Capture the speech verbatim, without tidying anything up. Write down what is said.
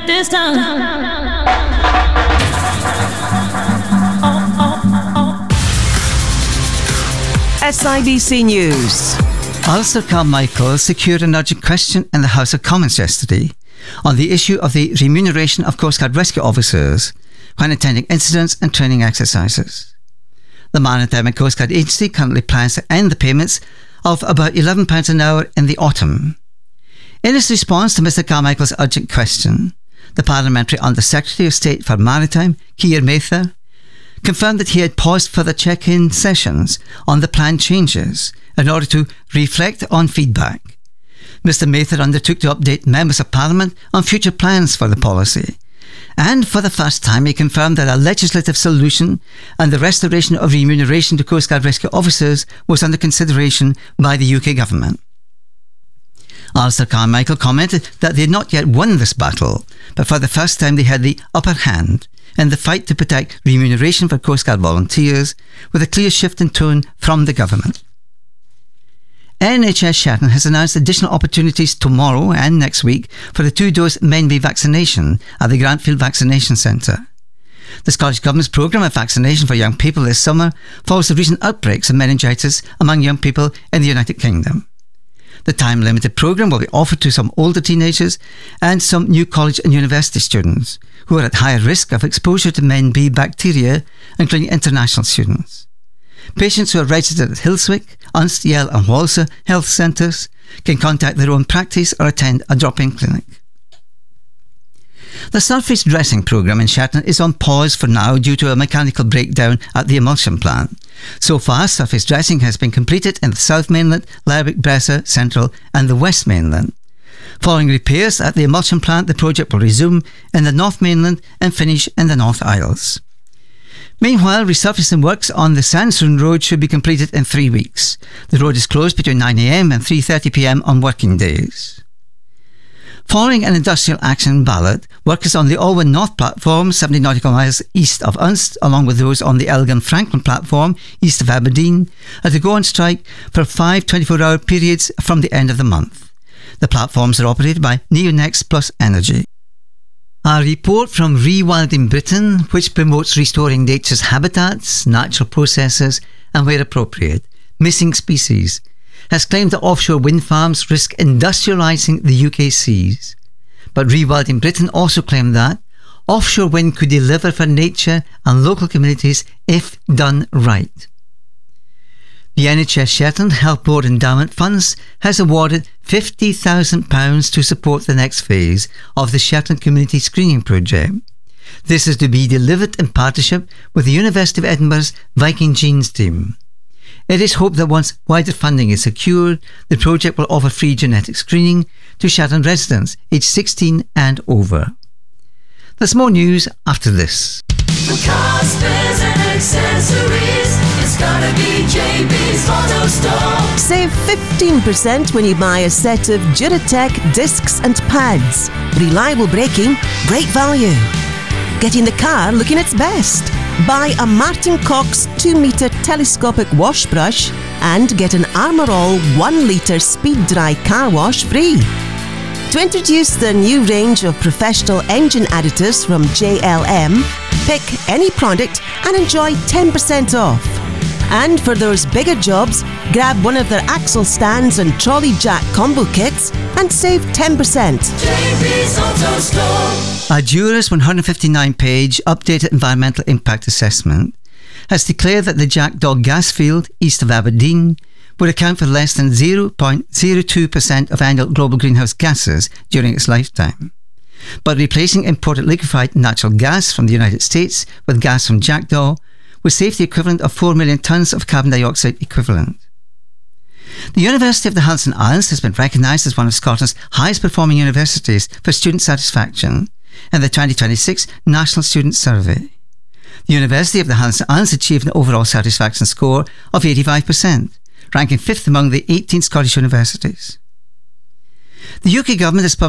at this time. Oh, oh, oh. S I B C News. Alistair Carmichael secured an urgent question in the House of Commons yesterday on the issue of the remuneration of Coast Guard rescue officers when attending incidents and training exercises. The Maritime and Coast Guard Agency currently plans to end the payments of about eleven pounds an hour in the autumn. In his response to Mr Carmichael's urgent question, the Parliamentary Under-Secretary of State for Maritime, Keir Mather, confirmed that he had paused further check-in sessions on the planned changes in order to reflect on feedback. Mister Mather undertook to update members of Parliament on future plans for the policy, and for the first time he confirmed that a legislative solution and the restoration of remuneration to Coast Guard rescue officers was under consideration by the U K government. Alistair Carmichael commented that they had not yet won this battle, but for the first time they had the upper hand in the fight to protect remuneration for Coast Guard volunteers, with a clear shift in tone from the government. N H S Shetland has announced additional opportunities tomorrow and next week for the two-dose Menby vaccination at the Grantfield Vaccination Centre. The Scottish Government's programme of vaccination for young people this summer follows the recent outbreaks of meningitis among young people in the United Kingdom. The time-limited programme will be offered to some older teenagers and some new college and university students who are at higher risk of exposure to Menby bacteria, including international students. Patients who are registered at Hillswick, Unst, Yell and Walsall health centres can contact their own practice or attend a drop-in clinic. The surface dressing programme in Shetland is on pause for now due to a mechanical breakdown at the emulsion plant. So far, surface dressing has been completed in the South Mainland, Lerwick, Bresser, Central and the West Mainland. Following repairs at the emulsion plant, the project will resume in the North Mainland and finish in the North Isles. Meanwhile, resurfacing works on the Sandstone Road should be completed in three weeks. The road is closed between nine a m and three thirty p m on working days. Following an industrial action ballot, workers on the Alwyn North platform, seventy nautical miles east of Unst, along with those on the Elgin Franklin platform, east of Aberdeen, are to go on strike for five twenty-four hour periods from the end of the month. The platforms are operated by Neonex Plus Energy. A report from Rewilding Britain, which promotes restoring nature's habitats, natural processes and, where appropriate, missing species, has claimed that offshore wind farms risk industrialising the U K seas. But Rewilding Britain also claimed that offshore wind could deliver for nature and local communities if done right. The N H S Shetland Health Board Endowment Funds has awarded fifty thousand pounds to support the next phase of the Shetland Community Screening Project. This is to be delivered in partnership with the University of Edinburgh's Viking Genes team. It is hoped that once wider funding is secured, the project will offer free genetic screening to Shetland residents aged sixteen and over. There's more news after this. For cars, spares and accessories, it's gotta be J B's Auto Store. Save fifteen percent when you buy a set of Duratec discs and pads. Reliable braking, great value. Getting the car looking its best. Buy a Martin Cox two metre telescopic wash brush and get an Armour All one litre speed dry car wash free. To introduce the new range of professional engine additives from J L M, pick any product and enjoy ten percent off. And for those bigger jobs, grab one of their axle stands and trolley jack combo kits and save ten percent. J B's Auto Store. A Duras one hundred fifty-nine page updated environmental impact assessment has declared that the Jackdaw gas field east of Aberdeen would account for less than zero point zero two percent of annual global greenhouse gases during its lifetime. But replacing imported liquefied natural gas from the United States with gas from Jackdaw would save the equivalent of four million tonnes of carbon dioxide equivalent. The University of the Highlands and Islands has been recognised as one of Scotland's highest performing universities for student satisfaction in the twenty twenty-six National Student Survey. The University of the Highlands and Islands achieved an overall satisfaction score of eighty-five percent, ranking fifth among the eighteen Scottish universities. The U K government has published